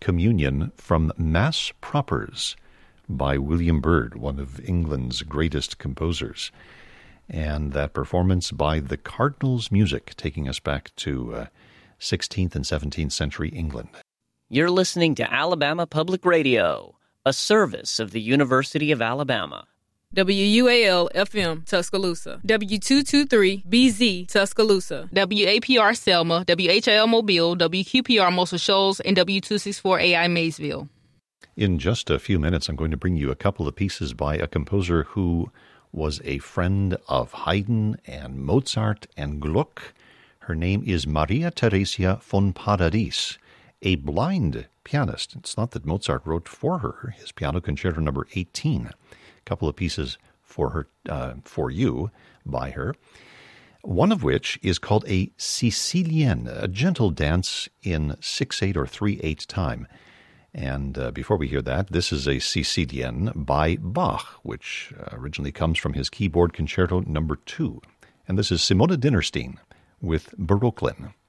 Communion from Mass Propers by William Byrd, one of England's greatest composers. And that performance by the Cardinals Music, taking us back to 16th and 17th century England. You're listening to Alabama Public Radio, a service of the University of Alabama. WUAL-FM, Tuscaloosa. W223-BZ, Tuscaloosa. WAPR Selma, WHIL Mobile, WQPR Muscle Shoals, and W264AI Maysville. In just a few minutes, I'm going to bring you a couple of pieces by a composer who was a friend of Haydn and Mozart and Gluck. Her name is Maria Theresia von Paradis, a blind pianist. It's not that Mozart wrote for her his Piano Concerto number 18. A couple of pieces for her, for you, by her. One of which is called a Sicilienne, a gentle dance in 6/8 or 3/8 time. And before we hear that, this is a Sicilienne by Bach, which originally comes from his Keyboard Concerto number 2. And this is Simona Dinnerstein with Barocklin.